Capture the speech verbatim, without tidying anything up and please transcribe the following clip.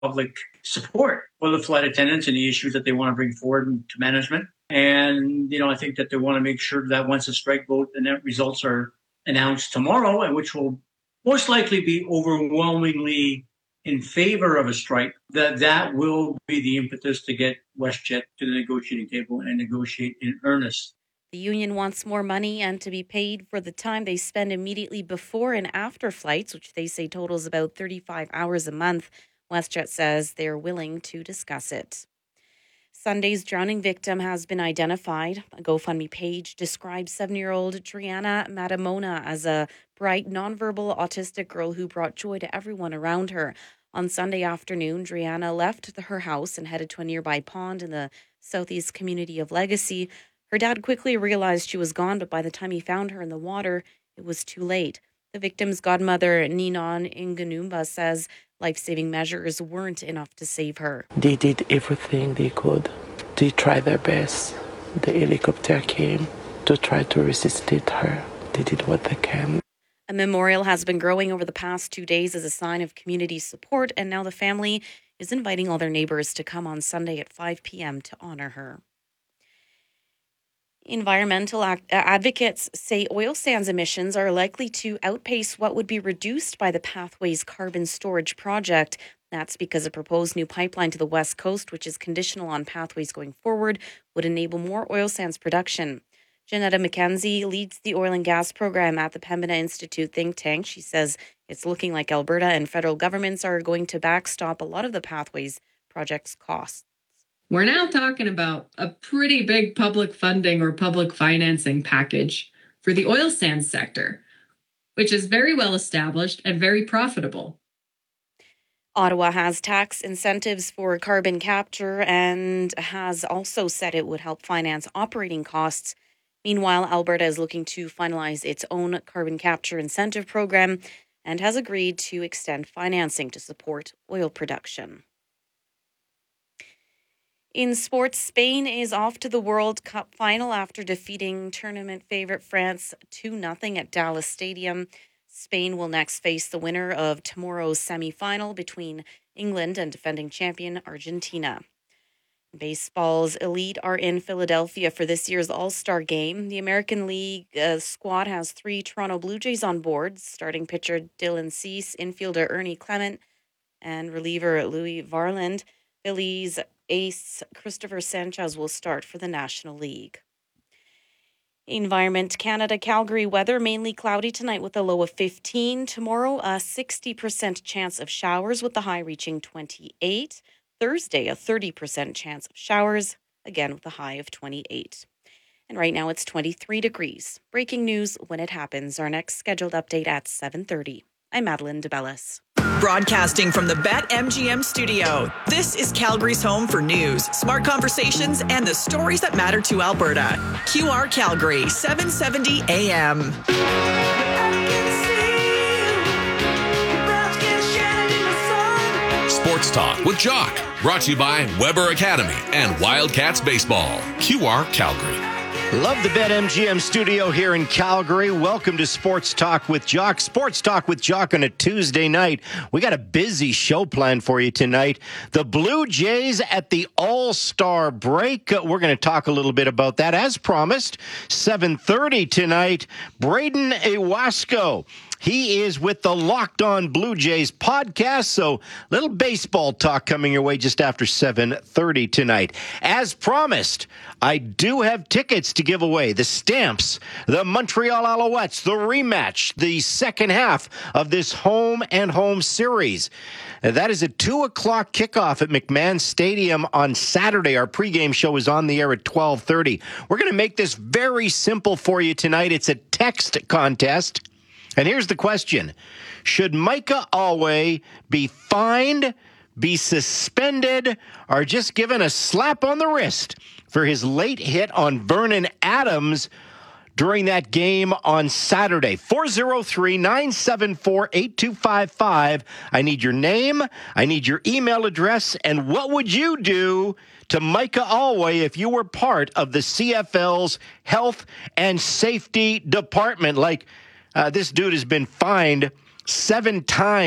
public support for the flight attendants and the issues that they want to bring forward to management. And, you know, I think that they want to make sure that once the strike vote and net results are announced tomorrow, and which will most likely be overwhelmingly in favor of a strike, that that will be the impetus to get WestJet to the negotiating table and negotiate in earnest. The union wants more money and to be paid for the time they spend immediately before and after flights, which they say totals about thirty-five hours a month. WestJet says they're willing to discuss it. Sunday's drowning victim has been identified. A GoFundMe page describes seven-year-old Driana Matamona as a bright, nonverbal autistic girl who brought joy to everyone around her. On Sunday afternoon, Driana left her house and headed to a nearby pond in the southeast community of Legacy. Her dad quickly realized she was gone, but by the time he found her in the water, it was too late. The victim's godmother, Ninon Inganumba, says life-saving measures weren't enough to save her. They did everything they could. They tried their best. The helicopter came to try to resuscitate her. They did what they can. A memorial has been growing over the past two days as a sign of community support, and now the family is inviting all their neighbors to come on Sunday at five p.m. to honor her. Environmental ac- advocates say oil sands emissions are likely to outpace what would be reduced by the Pathways carbon storage project. That's because a proposed new pipeline to the West Coast, which is conditional on Pathways going forward, would enable more oil sands production. Janetta McKenzie leads the oil and gas program at the Pembina Institute think tank. She says it's looking like Alberta and federal governments are going to backstop a lot of the Pathways project's costs. We're now talking about a pretty big public funding or public financing package for the oil sands sector, which is very well established and very profitable. Ottawa has tax incentives for carbon capture and has also said it would help finance operating costs. Meanwhile, Alberta is looking to finalize its own carbon capture incentive program and has agreed to extend financing to support oil production. In sports, Spain is off to the World Cup final after defeating tournament favorite France two nothing at Dallas Stadium. Spain will next face the winner of tomorrow's semi-final between England and defending champion Argentina. Baseball's elite are in Philadelphia for this year's All-Star Game. The American League uh, squad has three Toronto Blue Jays on board, starting pitcher Dylan Cease, infielder Ernie Clement, and reliever Louis Varland. Phillies ace Christopher Sanchez will start for the National League. Environment Canada, Calgary weather, mainly cloudy tonight with a low of fifteen. Tomorrow, a sixty percent chance of showers with the high reaching twenty-eight. Thursday, a thirty percent chance of showers, again with a high of twenty-eight. And right now it's twenty-three degrees. Breaking news when it happens. Our next scheduled update at seven thirty. I'm Madeline DeBellis. Broadcasting from the BetMGM studio, this is Calgary's home for news, smart conversations, and the stories that matter to Alberta. Q R Calgary, seven seventy A M. Sports Talk with Jock, brought to you by Weber Academy and Wildcats Baseball. Q R Calgary. Love the BetMGM studio here in Calgary. Welcome to Sports Talk with Jock. Sports Talk with Jock on a Tuesday night. We got a busy show planned for you tonight. The Blue Jays at the All-Star break. Uh, we're going to talk a little bit about that. As promised, seven thirty tonight, Braden Ewasco. He is with the Locked On Blue Jays podcast, so little baseball talk coming your way just after seven thirty tonight. As promised, I do have tickets to give away. The Stamps, the Montreal Alouettes, the rematch, the second half of this home and home series. That is a two o'clock kickoff at McMahon Stadium on Saturday. Our pregame show is on the air at twelve thirty. We're going to make this very simple for you tonight. It's a text contest. And here's the question. Should Micah Alway be fined, be suspended, or just given a slap on the wrist for his late hit on Vernon Adams during that game on Saturday? four oh three, nine seven four, eight two five five. I need your name. I need your email address. And what would you do to Micah Alway if you were part of the C F L's health and safety department? Like, Uh, this dude has been fined seven times.